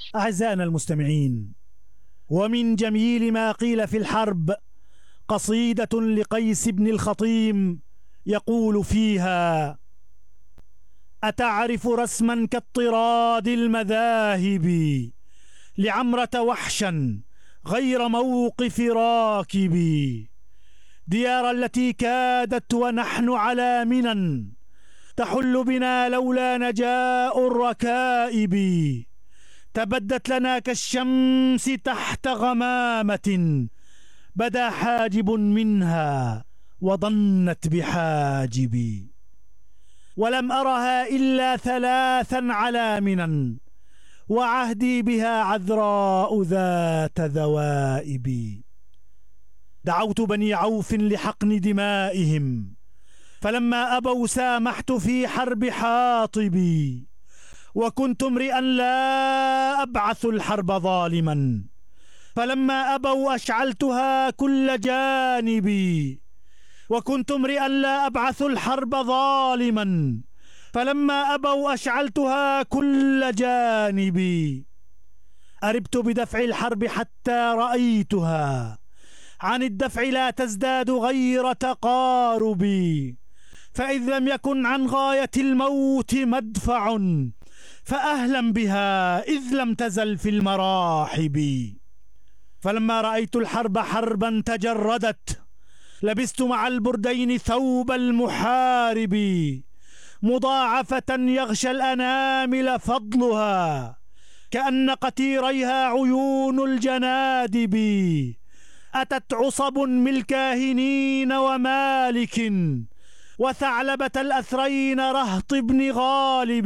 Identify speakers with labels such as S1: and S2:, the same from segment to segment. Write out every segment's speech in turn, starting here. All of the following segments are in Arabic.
S1: أعزائنا المستمعين، ومن جميل ما قيل في الحرب قصيدة لقيس بن الخطيم يقول فيها: أتعرف رسما كاضطراد المذاهب لعمرة وحشا غير موقف راكب، ديار التي كادت ونحن على منى تحل بنا لولا نجاء الركائب، تبدت لنا كالشمس تحت غمامة بدا حاجب منها وظنت بحاجب، ولم أرها إلا ثلاثا على منى وعهدي بها عذراء ذات ذوائب، دعوت بني عوف لحقن دمائهم فلما أبوا سامحت في حرب حاطبي، وكنت امرئا لا أبعث الحرب ظالما فلما أبوا أشعلتها كل جانبي، وكنت امرئا لا أبعث الحرب ظالما فلما أبوا أشعلتها كل جانبي، أربت بدفع الحرب حتى رأيتها عن الدفع لا تزداد غير تقاربي، فإذ لم يكن عن غاية الموت مدفع فأهلا بها إذ لم تزل في المراحب، فلما رأيت الحرب حربا تجردت لبست مع البردين ثوب المحارب، مضاعفة يغشى الأنامل فضلها كأن قتيريها عيون الجنادب، أتت عصب من الكاهنين ومالك وثعلبة الأثرين رهط بن غالب،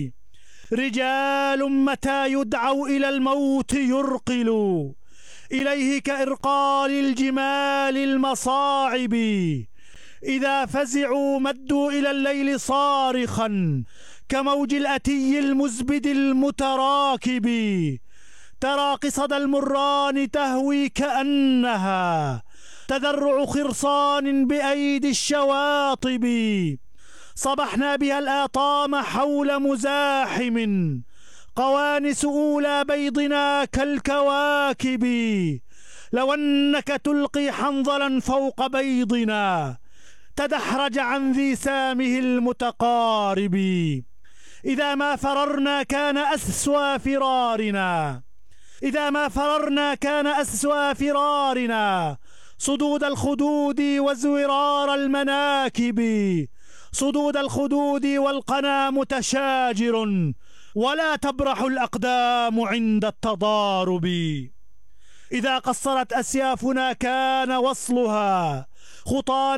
S1: رجال متى يدعوا إلى الموت يرقلوا إليه كإرقال الجمال المصاعب، إذا فزعوا مدوا إلى الليل صارخا كموج الأتي المزبد المتراكب، ترى قصد المران تهوي كأنها تذرع خرصان بأيدي الشواطب، صبحنا بها الآطام حول مزاحم قوانس أولى بيضنا كالكواكب، لو أنك تلقي حنظلا فوق بيضنا تدحرج عن ذي سامه المتقارب، إذا ما فررنا كان أسوى فرارنا، إذا ما فررنا كان أسوى فرارنا صدود الخدود وزرار المناكب، صدود الخدود والقنا متشاجر ولا تبرح الأقدام عند التضارب، إذا قصرت أسيافنا كان وصلها خطانا